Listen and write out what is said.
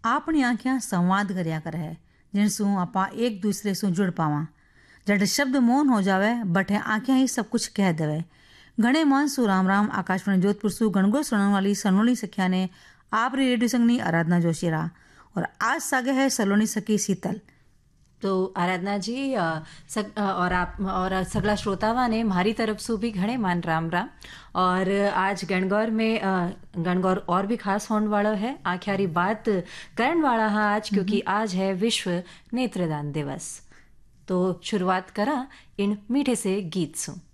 ਆਪਣੀ ਆਂਖਿਆਂ ਸੰਵਾਦ ਕਰਿਆ ਕਰ ਹੈ ਜਿਨ ਸੂ ਆਪਾਂ ਇੱਕ ਦੂਸਰੇ ਸੂ जुड़ पावां। जड शब्द मौन हो जावे बठे आंखें ही सब कुछ कह देवे। घणे मन सु राम राम। आकाशवाणी जोधपुर सु गणगोर सुनने वाली सलोनी सखिया ने आप रेडियो संगनी आराधना जोशी रहा और आज सागे है सलोनी सखी शीतल। तो आराधना जी और आप और सगला श्रोतावा ने मारी तरफ से भी घणे मान राम राम। और आज गणगौर में गणगौर और भी खास होने वाला है, आख्यारी बात करण वाला है आज, क्योंकि आज है विश्व नेत्रदान दिवस। तो शुरुआत करा इन मीठे से गीत से।